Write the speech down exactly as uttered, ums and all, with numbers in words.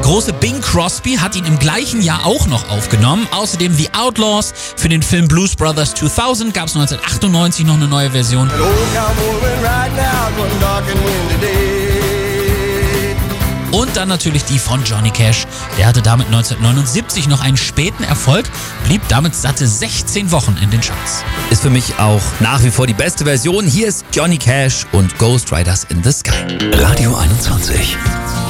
große Bing Crosby hat ihn im gleichen Jahr auch noch aufgenommen. Außerdem The Outlaws. Für den Film Blues Brothers zweitausend gab es neunzehnhundertachtundneunzig noch eine neue Version. Und dann natürlich die von Johnny Cash. Der hatte damit neunzehnhundertneunundsiebzig noch einen späten Erfolg, blieb damit satte sechzehn Wochen in den Charts. Ist für mich auch nach wie vor die beste Version. Hier ist Johnny Cash und Ghost Riders in the Sky. Radio einundzwanzig.